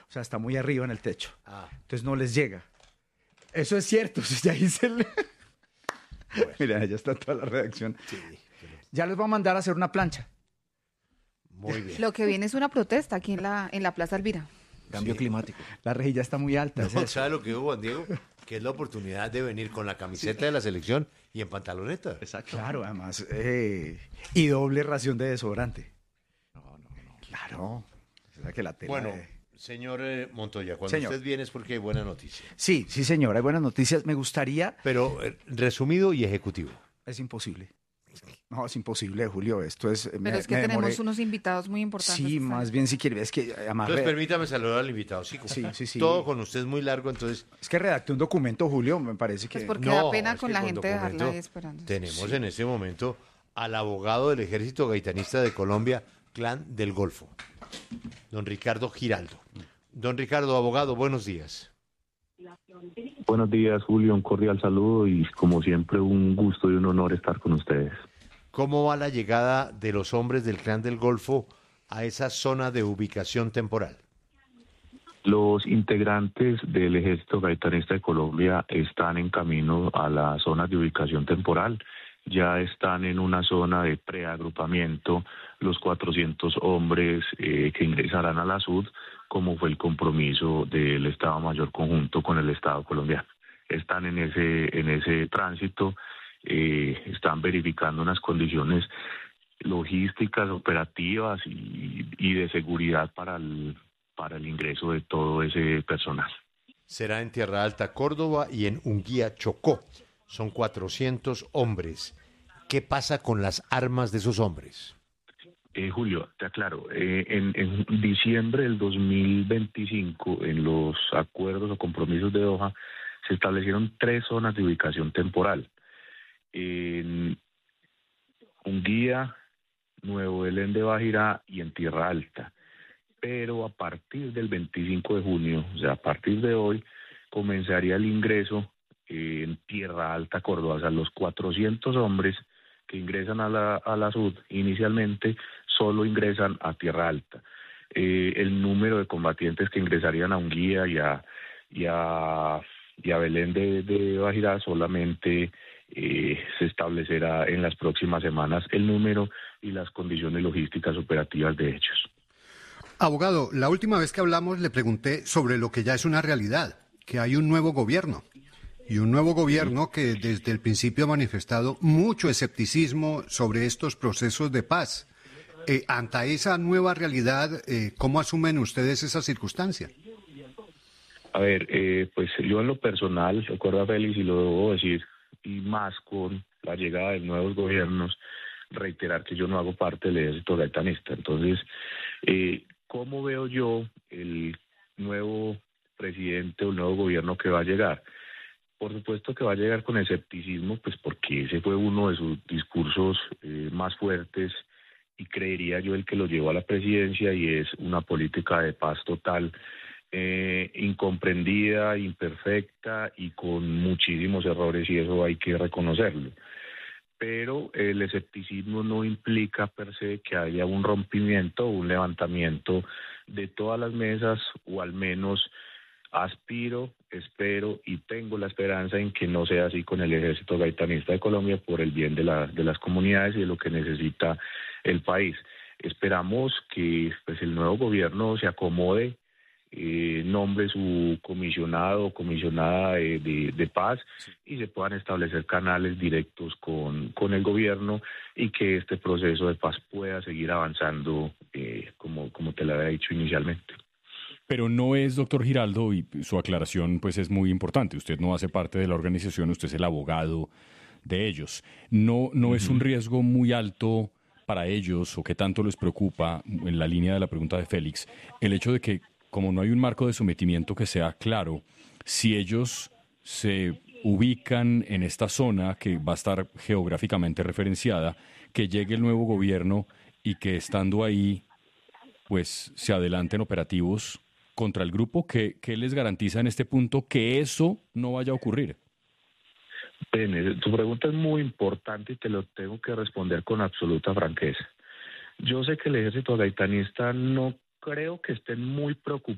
O sea, está muy arriba en el techo. Ah, Entonces no les llega. Eso es cierto. Ya hice el... bueno, Mira, ya está toda la redacción. sí, Ya les voy a mandar a hacer una plancha. muy bien. Lo que viene es una protesta aquí en la Plaza Elvira. Cambio Sí. climático. La rejilla está muy alta. es No, eso. ¿sabe lo que hubo, Juan Diego? Que es la oportunidad de venir con la camiseta de la selección y en pantaloneta. Exacto. Claro, además. Y doble ración de desodorante. No. Claro. O sea que la tela Bueno, de- señor Montoya, cuando Señor. usted viene es porque hay buena noticia. Sí, señor. Hay buenas noticias. Me gustaría... Pero resumido y ejecutivo. Es imposible. No, es imposible, Julio. Esto es... Pero es que tenemos unos invitados muy importantes. Sí, que están- más bien si quiere. Es que además... Entonces permítame saludar al invitado. Sí, Sí. Todo con usted es muy largo, entonces Es que redacté un documento, Julio, me parece que... Pues porque No, da pena es con que la con gente dejarla documento ahí esperando. tenemos en este momento al abogado del Ejército Gaitanista de Colombia, Clan del Golfo, don Ricardo Giraldo. Don Ricardo, abogado, buenos días. Buenos días, Julio. Un cordial saludo y, como siempre, un gusto y un honor estar con ustedes. ¿Cómo va la llegada de los hombres del Clan del Golfo a esa zona de ubicación temporal? Los integrantes del Ejército Gaitanista de Colombia están en camino a la zona de ubicación temporal. Ya están en una zona de preagrupamiento los 400 hombres que ingresarán a la SUD, como fue el compromiso del Estado Mayor Conjunto con el Estado colombiano. Están en ese tránsito, están verificando unas condiciones logísticas, operativas y de seguridad para el ingreso de todo ese personal. Será en Tierra Alta, Córdoba y en Unguía, Chocó. Son 400 hombres. ¿Qué pasa con las armas de esos hombres? Julio, te aclaro, en diciembre del 2025, en los acuerdos o compromisos de Doha, se establecieron 3 zonas de ubicación temporal. En Unguía, Nuevo Belén de Bajirá y en Tierra Alta. Pero a partir del 25 de junio, o sea, a partir de hoy, comenzaría el ingreso en Tierra Alta, Córdoba. O sea, los 400 hombres que ingresan a la SUD inicialmente solo ingresan a Tierra Alta. El número de combatientes que ingresarían a Unguía y a Belén de Bajirá solamente se establecerá en las próximas semanas el número y las condiciones logísticas operativas de ellos. Abogado, la última vez que hablamos le pregunté sobre lo que ya es una realidad, que hay un nuevo gobierno. Y un nuevo gobierno que desde el principio ha manifestado mucho escepticismo sobre estos procesos de paz. Ante esa nueva realidad, ¿cómo asumen ustedes esa circunstancia? A ver, pues yo en lo personal, recuerda Félix, y lo debo decir, y más con la llegada de nuevos gobiernos, reiterar que yo no hago parte del Ejército Gaitanista. Entonces, ¿cómo veo yo el nuevo presidente o el nuevo gobierno que va a llegar? Por supuesto que va a llegar con escepticismo, pues porque ese fue uno de sus discursos más fuertes y creería yo el que lo llevó a la presidencia, y es una política de paz total, incomprendida, imperfecta y con muchísimos errores, y eso hay que reconocerlo. Pero el escepticismo no implica per se que haya un rompimiento o un levantamiento de todas las mesas, o al menos aspiro, espero y tengo la esperanza en que no sea así con el Ejército Gaitanista de Colombia, por el bien de las comunidades y de lo que necesita el país. Esperamos que pues el nuevo gobierno se acomode, nombre su comisionado o comisionada de paz, y se puedan establecer canales directos con el gobierno, y que este proceso de paz pueda seguir avanzando como te lo había dicho inicialmente. Pero no es, doctor Giraldo, y su aclaración pues es muy importante. Usted no hace parte de la organización, usted es el abogado de ellos. No es un riesgo muy alto para ellos, o que tanto les preocupa, en la línea de la pregunta de Félix, el hecho de que, como no hay un marco de sometimiento que sea claro, si ellos se ubican en esta zona que va a estar geográficamente referenciada, que llegue el nuevo gobierno y que estando ahí pues se adelanten operativos contra el grupo, ¿qué les garantiza en este punto que eso no vaya a ocurrir? Tu pregunta es muy importante y te lo tengo que responder con absoluta franqueza. Yo sé que el Ejército Gaitanista no creo que estén muy preocupados